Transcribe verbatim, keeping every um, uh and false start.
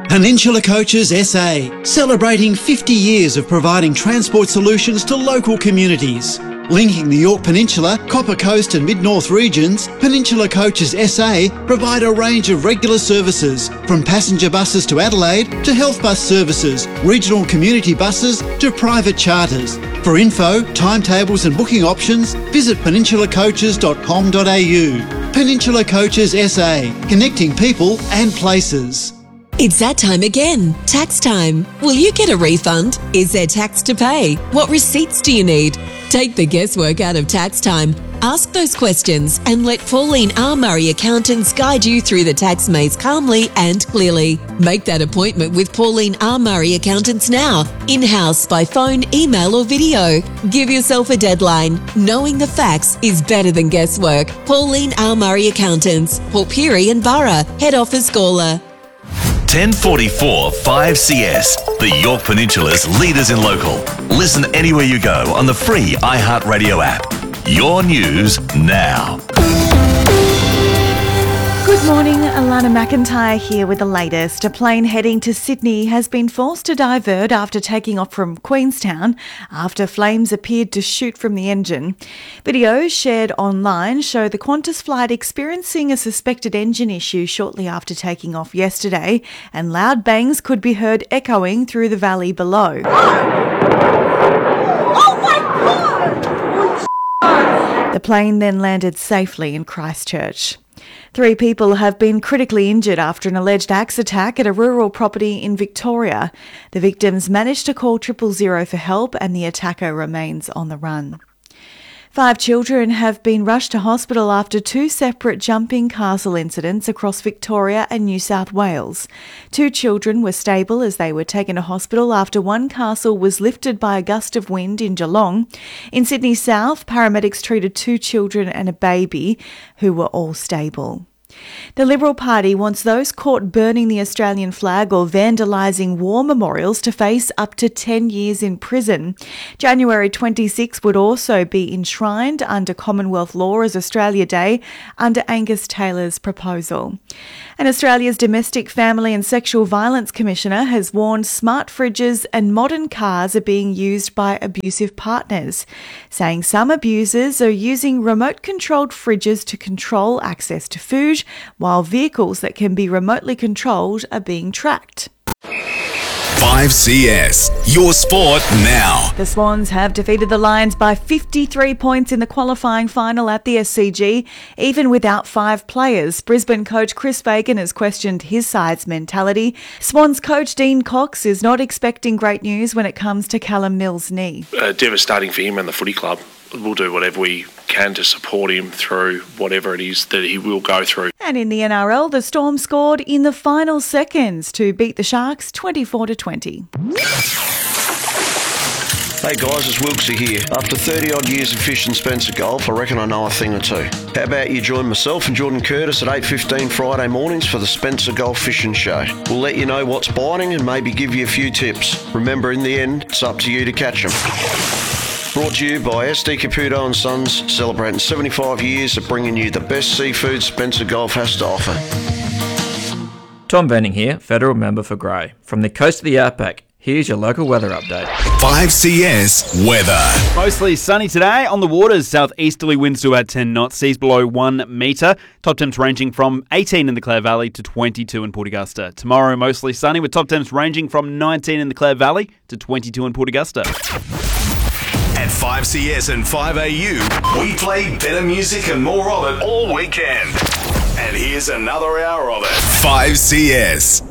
Peninsula Coaches S A, celebrating fifty years of providing transport solutions to local communities. Linking the Yorke Peninsula, Copper Coast and Mid-North regions, Peninsula Coaches S A provide a range of regular services, from passenger buses to Adelaide to health bus services, regional community buses to private charters. For info, timetables and booking options, visit peninsula coaches dot com dot a u. Peninsula Coaches S A, connecting people and places. It's that time again. Tax time. Will you get a refund? Is there tax to pay? What receipts do you need? Take the guesswork out of tax time. Ask those questions and let Pauline R. Murray Accountants guide you through the tax maze calmly and clearly. Make that appointment with Pauline R. Murray Accountants now, in-house, by phone, email or video. Give yourself a deadline. Knowing the facts is better than guesswork. Pauline R. Murray Accountants, Port Pirie and Burra, Head Office Gawler. ten forty-four five C S, the Yorke Peninsula's leaders in local. Listen anywhere you go on the free iHeartRadio app. Your news now. Good morning, Alana McIntyre here with the latest. A plane heading to Sydney has been forced to divert after taking off from Queenstown after flames appeared to shoot from the engine. Videos shared online show the Qantas flight experiencing a suspected engine issue shortly after taking off yesterday, and loud bangs could be heard echoing through the valley below. Oh my God! The plane then landed safely in Christchurch. Three people have been critically injured after an alleged axe attack at a rural property in Victoria. The victims managed to call triple zero for help and the attacker remains on the run. Five children have been rushed to hospital after two separate jumping castle incidents across Victoria and New South Wales. Two children were stable as they were taken to hospital after one castle was lifted by a gust of wind in Geelong. In Sydney South, paramedics treated two children and a baby who were all stable. The Liberal Party wants those caught burning the Australian flag or vandalising war memorials to face up to ten years in prison. January twenty-sixth would also be enshrined under Commonwealth law as Australia Day under Angus Taylor's proposal. And Australia's Domestic, Family and Sexual Violence Commissioner has warned smart fridges and modern cars are being used by abusive partners, saying some abusers are using remote-controlled fridges to control access to food, while vehicles that can be remotely controlled are being tracked. five C S, your sport now. The Swans have defeated the Lions by fifty-three points in the qualifying final at the S C G, even without five players. Brisbane coach Chris Fagan has questioned his side's mentality. Swans coach Dean Cox is not expecting great news when it comes to Callum Mills' knee. Uh, devastating for him and the footy club. We'll do whatever we can to support him through whatever it is that he will go through. And in the N R L, the Storm scored in the final seconds to beat the Sharks twenty-four to twenty. Hey guys, it's Wilksy here. After thirty odd years of fishing Spencer Golf, I reckon I know a thing or two. How about you join myself and Jordan Curtis at eight fifteen Friday mornings for the Spencer Golf Fishing Show. We'll let you know what's biting and maybe give you a few tips. Remember, in the end, it's up to you to catch them. Brought to you by S D Caputo and Sons, celebrating seventy-five years of bringing you the best seafood Spencer Golf has to offer. Tom Benning here, Federal Member for Grey. From the coast of the Outback, here's your local weather update. five C S weather. Mostly sunny today. On the waters, southeasterly winds to about ten knots, seas below one metre. Top temps ranging from eighteen in the Clare Valley to twenty-two in Port Augusta. Tomorrow, mostly sunny with top temps ranging from nineteen in the Clare Valley to twenty-two in Port Augusta. At five C S and five A U, we play better music and more of it all weekend. And here's another hour of it. five C S.